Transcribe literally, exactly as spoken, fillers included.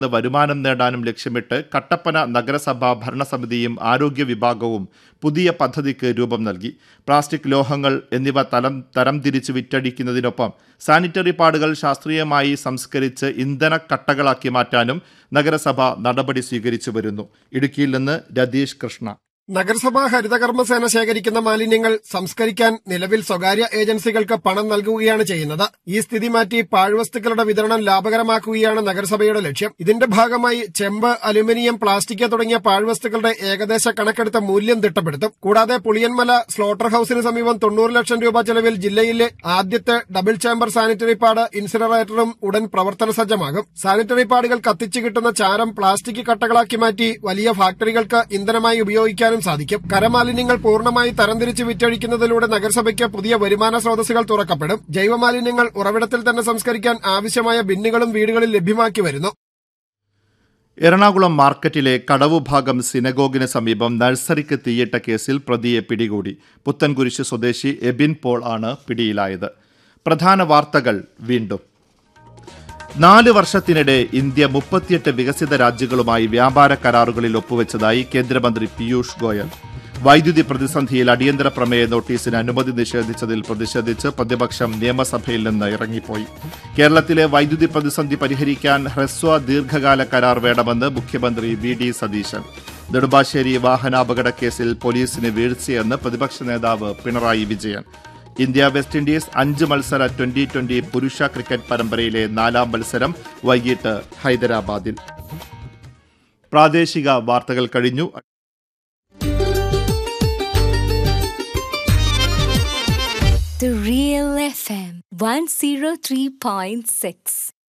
വരുമാനം നേടാനും ലക്ഷ്യമിട്ട് കട്ടപ്പന നഗരസഭാ ഭരണസമിതിയും ആരോഗ്യ വിഭാഗവും പുതിയ പദ്ധതിക്ക് രൂപം നൽകി. പ്ലാസ്റ്റിക് ലോഹങ്ങൾ എന്നിവ തരം തരംതിരിച്ച് വിറ്റഴിക്കുന്നതിനൊപ്പം സാനിറ്ററി പാഡുകൾ ശാസ്ത്രീയമായി സംസ്കരിച്ച് ഇന്ധന കട്ടകളാക്കി മാറ്റാനും നഗരസഭ നടപടി സ്വീകരിച്ചു വരുന്നു. ഇടുക്കിയിൽ നിന്ന് രതീഷ് കൃഷ്ണ. നഗരസഭാ ഹരിതകർമ്മസേന ശേഖരിക്കുന്ന മാലിന്യങ്ങൾ സംസ്കരിക്കാൻ നിലവിൽ സ്വകാര്യ ഏജൻസികൾക്ക് പണം നൽകുകയാണ് ചെയ്യുന്നത്. ഈ സ്ഥിതി മാറ്റി പാഴ്വസ്തുക്കളുടെ വിതരണം ലാഭകരമാക്കുകയാണ് നഗരസഭയുടെ ലക്ഷ്യം. ഇതിന്റെ ഭാഗമായി ചെമ്പ്, അലുമിനിയം, പ്ലാസ്റ്റിക് തുടങ്ങിയ പാഴ്വസ്തുക്കളുടെ ഏകദേശ കണക്കെടുത്ത മൂല്യം തിട്ടപ്പെടുത്തും. കൂടാതെ പുളിയൻമല സ്ലോട്ടർ ഹൌസിന് സമീപം തൊണ്ണൂറ് ലക്ഷം രൂപ ചെലവിൽ ജില്ലയിലെ ആദ്യത്തെ ഡബിൾ ചേംബർ സാനിറ്ററി പാഡ് ഇൻസിനറേറ്ററും ഉടൻ പ്രവർത്തന സജ്ജമാകും. സാനിറ്ററി പാഡുകൾ കത്തിച്ചു കിട്ടുന്ന ചാരം പ്ലാസ്റ്റിക് കട്ടകളാക്കി മാറ്റി വലിയ ഫാക്ടറികൾക്ക് ഇന്ധനമായി ഉപയോഗിക്കാനും സാധിക്കും. കരമാലിന്യങ്ങൾ പൂർണ്ണമായി തരംതിരിച്ച് വിറ്റഴിക്കുന്നതിലൂടെ നഗരസഭയ്ക്ക് പുതിയ വരുമാന സ്രോതസ്സുകൾ തുറക്കപ്പെടും. ജൈവമാലിന്യങ്ങൾ ഉറവിടത്തിൽ തന്നെ സംസ്കരിക്കാൻ ആവശ്യമായ ബിന്നുകളും വീടുകളിൽ ലഭ്യമാക്കി വരുന്നു. എറണാകുളം മാർക്കറ്റിലെ കടവുഭാഗം സിനഗോഗിന് സമീപം നഴ്സറിക്ക് തീയിട്ട കേസിൽ പ്രതിയെ പിടികൂടി. പുത്തൻകുരിശ് സ്വദേശി എബിൻ പോൾ ആണ് പിടിയിലായത്. പ്രധാന വാർത്തകൾ വീണ്ടും. നാല് വർഷത്തിനിടെ ഇന്ത്യ മുപ്പത്തിയെട്ട് വികസിത രാജ്യങ്ങളുമായി വ്യാപാര കരാറുകളിൽ ഒപ്പുവെച്ചതായി കേന്ദ്രമന്ത്രി പീയൂഷ് ഗോയൽ. വൈദ്യുതി പ്രതിസന്ധിയിൽ അടിയന്തര പ്രമേയ നോട്ടീസിന് അനുമതി നിഷേധിച്ചതിൽ പ്രതിഷേധിച്ച് പ്രതിപക്ഷം നിയമസഭയിൽ നിന്ന് ഇറങ്ങിപ്പോയി. കേരളത്തിലെ വൈദ്യുതി പ്രതിസന്ധി പരിഹരിക്കാൻ ഹ്രസ്വ ദീർഘകാല കരാർ വേണമെന്ന് മുഖ്യമന്ത്രി വി ഡി സതീശൻ. നെടുമ്പാശ്ശേരി വാഹനാപകട കേസിൽ പോലീസിന് വീഴ്ചയെന്ന് പ്രതിപക്ഷ നേതാവ് Pinarayi Vijayan. India west Indies അഞ്ച് മത്സര ട്വന്റി ട്വന്റി പുരുഷ ക്രിക്കറ്റ് പരമ്പരയിലെ നാലാം മത്സരം വൈകിട്ട് ഹൈദരാബാദിൽ. പ്രാദേശിക വാർത്തകൾ കഴിഞ്ഞു. The Real F M one oh three point six